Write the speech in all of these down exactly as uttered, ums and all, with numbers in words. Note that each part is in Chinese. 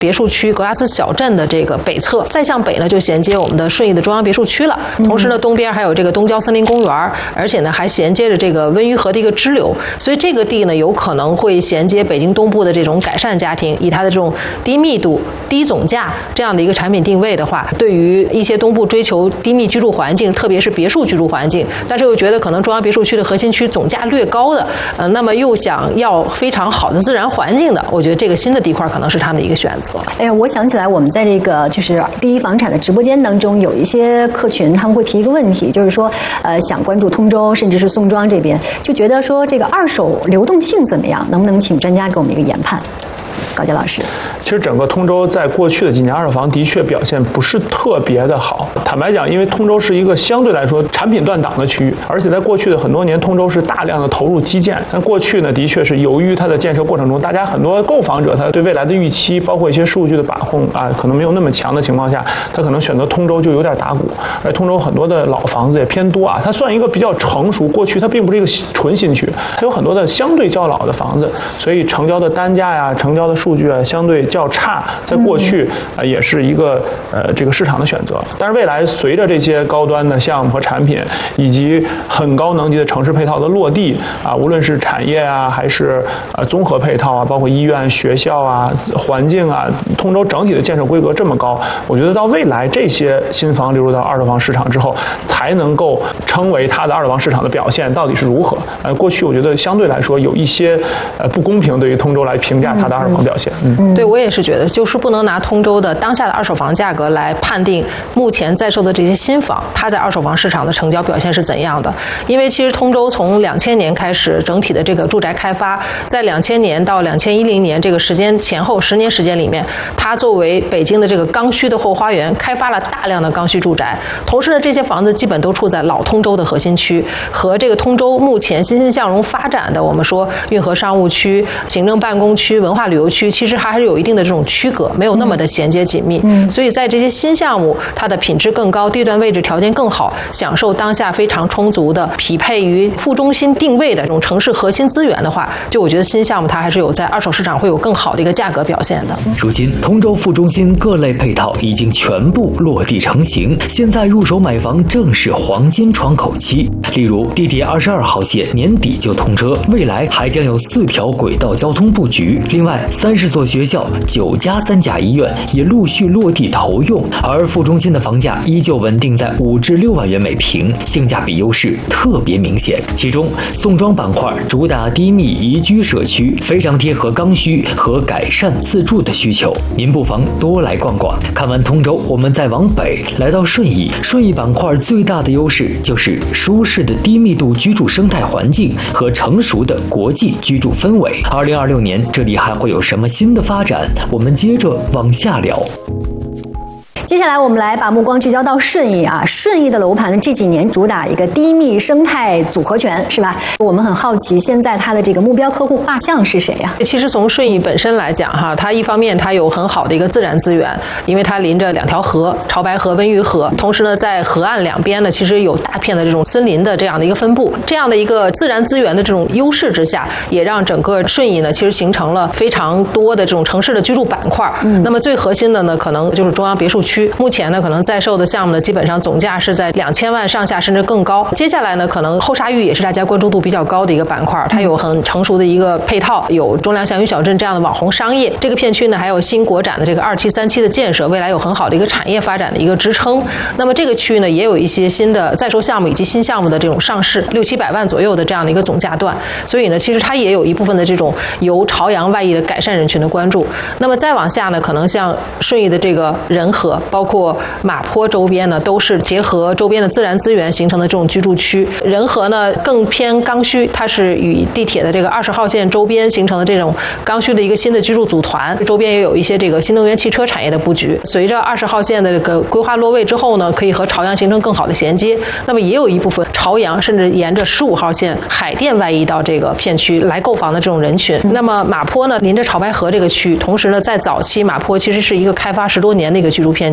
别墅区格拉斯小镇的这个北侧，再向北呢就衔接我们的顺义的中央别墅区了。同时呢，东边还有这个东郊森林公园，而且呢还衔接着这个温榆河的一个支流，所以这个地呢有可能会衔接北京东部的这种改善家庭，以它的这种低密度、低总价这样的一个产品定位的话，对于一些东部追求低密居住环境，特别是别墅居住环境，但是又觉得可能中央别墅区的核心区总价略高的，呃，那么又想要非常好的自然环境的，我觉得这个新的地块可能是他们的一个选择。 哎呀，我想起来，我们在这个就是第一房产的直播间当中，有一些客群他们会提一个问题，就是说，呃，想关注通州甚至是宋庄这边，就觉得说这个二手流动性怎么样？能不能请专家给我们一个研判？高杰老师， 其实整个通州在过去的几年二手房的确表现不是特别的好。坦白讲，因为通州是一个相对来说产品断档的区域，而且在过去的很多年，通州是大量的投入基建。但过去呢，的确是由于它的建设过程中，大家很多购房者他对未来的预期，包括一些数据的把控啊，可能没有那么强的情况下，他可能选择通州就有点打鼓。而通州很多的老房子也偏多啊，它算一个比较成熟，过去它并不是一个纯新区，它有很多的相对较老的房子，所以成交的单价呀、成交的数据啊相对较差，在过去啊也是一个呃这个市场的选择。但是未来随着这些高端的项目和产品，以及很高能级的城市配套的落地啊，无论是产业啊，还是呃综合配套啊，包括医院、学校啊、环境啊，通州整体的建设规格这么高，我觉得到未来这些新房流入到二手房市场之后，才能够称为它的二手房市场的表现到底是如何。呃，过去我觉得相对来说有一些呃不公平，对于通州来评价它的二手房表现。嗯。 对，我也是觉得，就是不能拿通州的当下的二手房价格来判定目前在售的这些新房，它在二手房市场的成交表现是怎样的。因为其实通州从两千年开始，整体的这个住宅开发，在两千年到两千一零年这个时间前后十年时间里面，它作为北京的这个刚需的后花园，开发了大量的刚需住宅。同时呢，这些房子基本都处在老通州的核心区，和这个通州目前欣欣向荣发展的我们说运河商务区、行政办公区、文化旅游区，其实还是有一定的这种区隔，没有那么的衔接紧密。嗯，所以在这些新项目，它的品质更高，地段位置条件更好，享受当下非常充足的匹配于副中心定位的这种城市核心资源的话，就我觉得新项目它还是有在二手市场会有更好的一个价格表现的。 如今，通州副中心各类配套已经全部落地成型，现在入手买房正是黄金窗口期。例如，地铁二十二号线年底就通车，未来还将有四条轨道交通布局。另外，三十所学校、九家三甲医院也陆续落地投用，而副中心的房价依旧稳定在五至六万元每平，性价比优势特别明显。其中，宋庄板块主打低密宜居社区，非常贴合刚需和改善自住的需求。您不妨多来逛逛。看完通州，我们再往北来到顺义。顺义板块最大的优势就是舒适的低密度居住生态环境和成熟的国际居住氛围。二零二六年，这里还会有什么新的发展？我们接着往下聊。 接下来我们来把目光聚焦到顺义啊，顺义的楼盘这几年主打一个低密生态组合拳，是吧？我们很好奇，现在它的这个目标客户画像是谁啊？ 其实从顺义本身来讲哈，它一方面它有很好的一个自然资源，因为它临着两条河，潮白河、温榆河，同时呢，在河岸两边呢，其实有大片的这种森林的这样的一个分布，这样的一个自然资源的这种优势之下，也让整个顺义呢，其实形成了非常多的这种城市的居住板块。嗯，那么最核心的呢，可能就是中央别墅区。目前呢，可能在售的项目呢，基本上总价是在两千万上下，甚至更高。接下来呢，可能后沙峪也是大家关注度比较高的一个板块，它有很成熟的一个配套，有中粮祥云小镇这样的网红商业。这个片区呢，还有新国展的这个二期、三期的建设，未来有很好的一个产业发展的一个支撑。那么这个区域呢，也有一些新的在售项目以及新项目的这种上市，六七百万左右的这样的一个总价段。所以呢，其实它也有一部分的这种由朝阳外溢的改善人群的关注。那么再往下呢，可能像顺义的这个仁和，包括马坡周边呢，都是结合周边的自然资源形成的这种居住区。仁和呢更偏刚需，它是与地铁的这个二十号线周边形成的这种刚需的一个新的居住组团，周边也有一些这个新能源汽车产业的布局。随着二十号线的这个规划落位之后呢，可以和朝阳形成更好的衔接。那么也有一部分朝阳甚至沿着十五号线海淀外溢到这个片区来购房的这种人群。那么马坡呢，临着潮白河这个区，同时呢，在早期马坡其实是一个开发十多年的一个居住片区。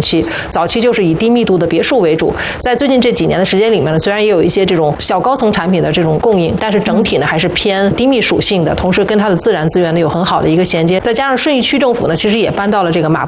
期，早期就是以低密度的别墅为主。在最近这几年的时间里面呢，虽然也有一些这种小高层产品的这种供应，但是整体呢还是偏低密属性的，同时跟它的自然资源呢有很好的一个衔接。再加上顺义区政府呢，其实也搬到了这个马